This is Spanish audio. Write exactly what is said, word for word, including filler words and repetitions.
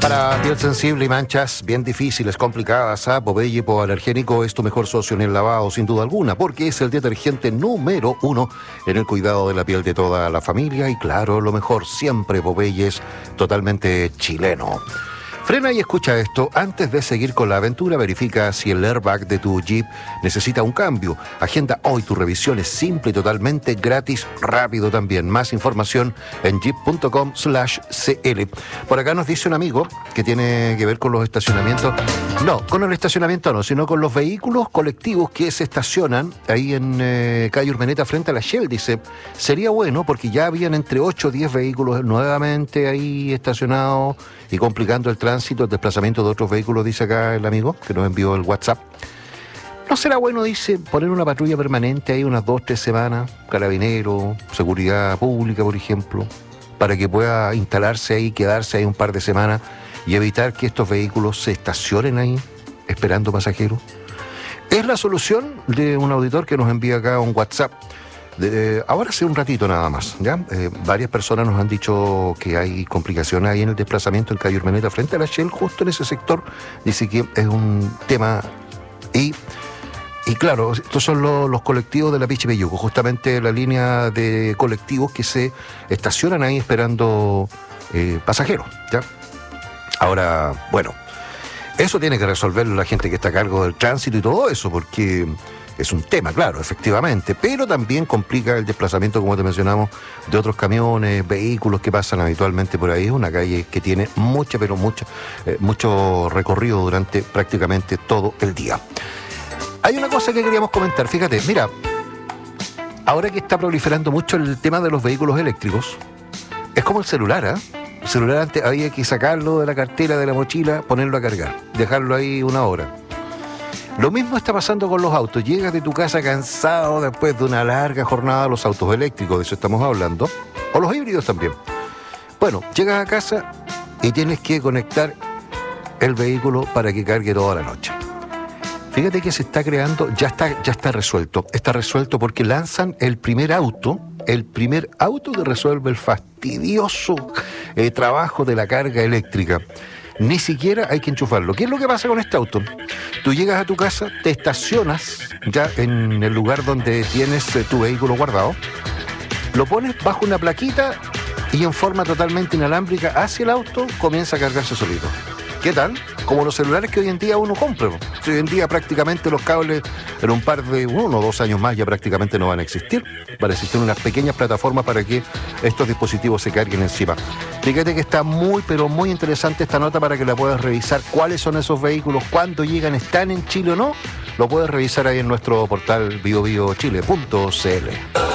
Para piel sensible y manchas bien difíciles, complicadas, ¿ah? Popeye hipoalergénico es tu mejor socio en el lavado, sin duda alguna, porque es el detergente número uno en el cuidado de la piel de toda la familia. Y claro, lo mejor siempre, Popeye es totalmente chileno. Frena y escucha esto. Antes de seguir con la aventura, verifica si el airbag de tu Jeep necesita un cambio. Agenda hoy tu revisión, es simple y totalmente gratis, rápido también. Más información en jeep punto com slash c l. Por acá nos dice un amigo que tiene que ver con los estacionamientos. No, con el estacionamiento no, sino con los vehículos colectivos que se estacionan ahí en eh, calle Urmeneta frente a la Shell. Dice, sería bueno porque ya habían entre ocho o diez vehículos nuevamente ahí estacionados y complicando el tránsito, el desplazamiento de otros vehículos, dice acá el amigo que nos envió el WhatsApp. ¿No será bueno, dice, poner una patrulla permanente ahí unas dos, tres semanas, carabinero, seguridad pública, por ejemplo, para que pueda instalarse ahí, quedarse ahí un par de semanas y evitar que estos vehículos se estacionen ahí esperando pasajeros? Es la solución de un auditor que nos envía acá un WhatsApp. De, ahora hace un ratito nada más, ¿ya? Eh, varias personas nos han dicho que hay complicaciones ahí en el desplazamiento en calle Urmeneta frente a la Shell, justo en ese sector. Dice que es un tema y, y claro, estos son los, los colectivos de la Pichi Peyuco, justamente la línea de colectivos que se estacionan ahí esperando eh, pasajeros, ¿ya? Ahora, bueno, eso tiene que resolverlo la gente que está a cargo del tránsito y todo eso, porque es un tema, claro, efectivamente, pero también complica el desplazamiento, como te mencionamos, de otros camiones, vehículos que pasan habitualmente por ahí. Es una calle que tiene mucha, pero mucha, eh, mucho recorrido durante prácticamente todo el día. Hay una cosa que queríamos comentar, fíjate, mira, ahora que está proliferando mucho el tema de los vehículos eléctricos, es como el celular, ¿ah? ¿eh? El celular antes había que sacarlo de la cartera, de la mochila, ponerlo a cargar, dejarlo ahí una hora. Lo mismo está pasando con los autos. Llegas de tu casa cansado después de una larga jornada, los autos eléctricos, de eso estamos hablando, o los híbridos también. Bueno, llegas a casa y tienes que conectar el vehículo para que cargue toda la noche. Fíjate que se está creando, ya está, ya está resuelto. Está resuelto porque lanzan el primer auto, el primer auto que resuelve el fastidioso eh, trabajo de la carga eléctrica. Ni siquiera hay que enchufarlo. ¿Qué es lo que pasa con este auto? Tú llegas a tu casa, te estacionas ya en el lugar donde tienes eh, tu vehículo guardado, lo pones bajo una plaquita y en forma totalmente inalámbrica hacia el auto comienza a cargarse solito. ¿Qué tal? Como los celulares que hoy en día uno compra. Hoy en día prácticamente los cables en un par de uno o dos años más ya prácticamente no van a existir. Van a existir unas pequeñas plataformas para que estos dispositivos se carguen encima. Fíjate que está muy, pero muy interesante esta nota para que la puedas revisar. ¿Cuáles son esos vehículos? ¿Cuándo llegan? ¿Están en Chile o no? Lo puedes revisar ahí en nuestro portal bio bio chile punto c l.